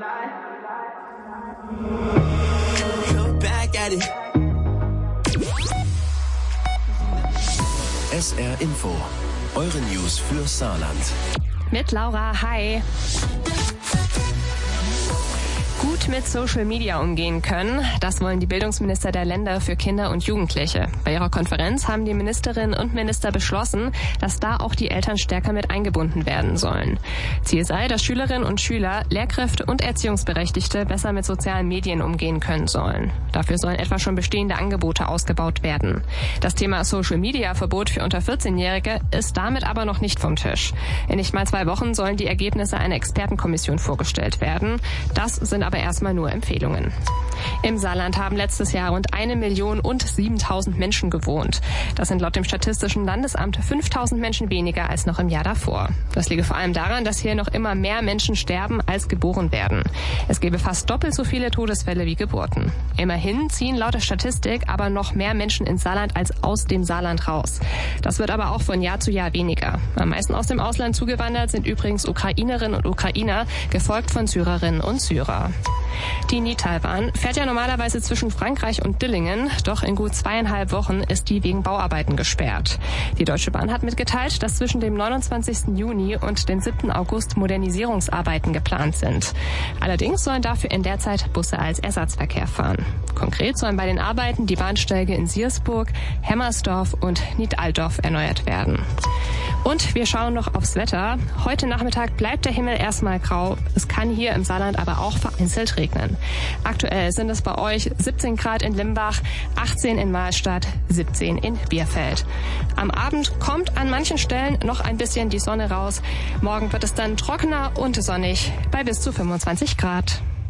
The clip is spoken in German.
SR Info, eure News für Saarland. Mit Laura, hi. Gut mit Social Media umgehen können, das wollen die Bildungsminister der Länder für Kinder und Jugendliche. Bei ihrer Konferenz haben die Ministerinnen und Minister beschlossen, dass da auch die Eltern stärker mit eingebunden werden sollen. Ziel sei, dass Schülerinnen und Schüler, Lehrkräfte und Erziehungsberechtigte besser mit sozialen Medien umgehen können sollen. Dafür sollen etwa schon bestehende Angebote ausgebaut werden. Das Thema Social Media Verbot für unter 14-Jährige ist damit aber noch nicht vom Tisch. In nicht mal 2 Wochen sollen die Ergebnisse einer Expertenkommission vorgestellt werden. Das sind aber erstmal nur Empfehlungen. Im Saarland haben letztes Jahr rund 1.007.000 Menschen gewohnt. Das sind laut dem Statistischen Landesamt 5.000 Menschen weniger als noch im Jahr davor. Das liege vor allem daran, dass hier noch immer mehr Menschen sterben, als geboren werden. Es gäbe fast doppelt so viele Todesfälle wie Geburten. Immerhin ziehen laut der Statistik aber noch mehr Menschen ins Saarland als aus dem Saarland raus. Das wird aber auch von Jahr zu Jahr weniger. Am meisten aus dem Ausland zugewandert sind übrigens Ukrainerinnen und Ukrainer, gefolgt von Syrerinnen und Syrer. Die Nittalbahn fährt ja normalerweise zwischen Frankreich und Dillingen, doch in gut 2,5 Wochen ist die wegen Bauarbeiten gesperrt. Die Deutsche Bahn hat mitgeteilt, dass zwischen dem 29. Juni und dem 7. August Modernisierungsarbeiten geplant sind. Allerdings sollen dafür in der Zeit Busse als Ersatzverkehr fahren. Konkret sollen bei den Arbeiten die Bahnsteige in Siersburg, Hemmersdorf und Niedaldorf erneuert werden. Und wir schauen noch aufs Wetter. Heute Nachmittag bleibt der Himmel erstmal grau. Es kann hier im Saarland aber auch vereinzelt regnen. Aktuell sind es bei euch 17 Grad in Limbach, 18 in Mahlstadt, 17 in Bierfeld. Am Abend kommt an manchen Stellen noch ein bisschen die Sonne raus. Morgen wird es dann trockener und sonnig bei bis zu 25 Grad.